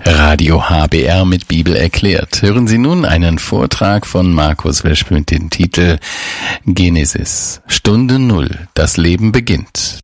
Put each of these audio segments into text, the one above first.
Radio HBR mit Bibel erklärt. Hören Sie nun einen Vortrag von Markus Wesch mit dem Titel Genesis, Stunde Null, das Leben beginnt.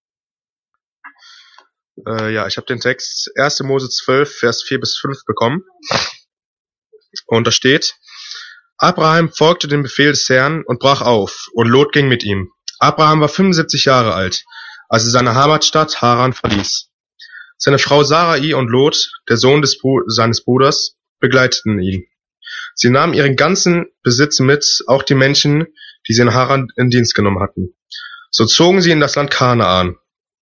Ich habe den Text 1. Mose 12, Vers 4-5 bekommen. Und da steht: Abraham folgte dem Befehl des Herrn und brach auf, und Lot ging mit ihm. Abraham war 75 Jahre alt, als er seine Heimatstadt Haran verließ. Seine Frau Sarai und Lot, der Sohn seines Bruders, begleiteten ihn. Sie nahmen ihren ganzen Besitz mit, auch die Menschen, die sie in Haran in Dienst genommen hatten. So zogen sie in das Land Kanaan.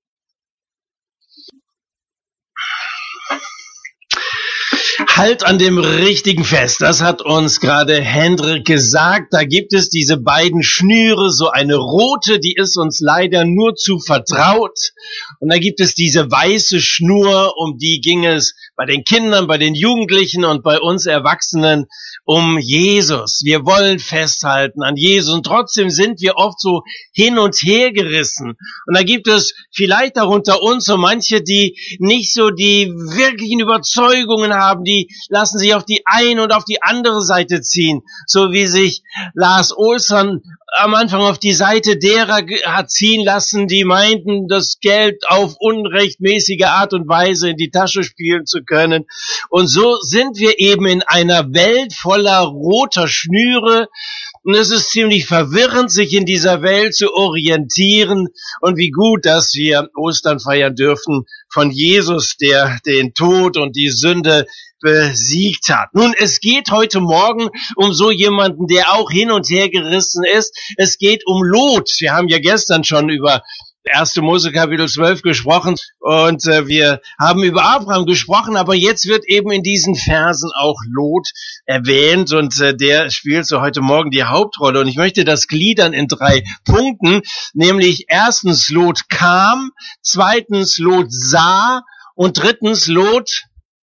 Halt an dem Richtigen fest, das hat uns gerade Hendrik gesagt. Da gibt es diese beiden Schnüre, so eine rote, die ist uns leider nur zu vertraut. Und da gibt es diese weiße Schnur, um die ging es bei den Kindern, bei den Jugendlichen und bei uns Erwachsenen um Jesus. Wir wollen festhalten an Jesus und trotzdem sind wir oft so hin und her gerissen. Und da gibt es vielleicht auch unter uns so manche, die nicht so die wirklichen Überzeugungen haben, die lassen sich auf die eine und auf die andere Seite ziehen, so wie sich Lars Olsson am Anfang auf die Seite derer hat ziehen lassen, die meinten, das Geld auf unrechtmäßige Art und Weise in die Tasche spielen zu können. Und so sind wir eben in einer Welt voller roter Schnüre. Und es ist ziemlich verwirrend, sich in dieser Welt zu orientieren. Und wie gut, dass wir Ostern feiern dürfen von Jesus, der den Tod und die Sünde besiegt hat. Nun, es geht heute Morgen um so jemanden, der auch hin und her gerissen ist. Es geht um Lot. Wir haben ja gestern schon über 1. Mose Kapitel 12 gesprochen und wir haben über Abraham gesprochen, aber jetzt wird eben in diesen Versen auch Lot erwähnt und der spielt so heute Morgen die Hauptrolle. Und ich möchte das gliedern in 3 Punkten, nämlich erstens Lot kam, zweitens Lot sah und drittens Lot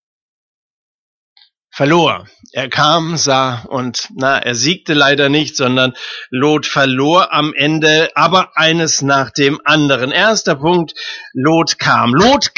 verlor. Er kam, sah und er siegte leider nicht, sondern Lot verlor am Ende, aber eines nach dem anderen. Erster Punkt, Lot kam.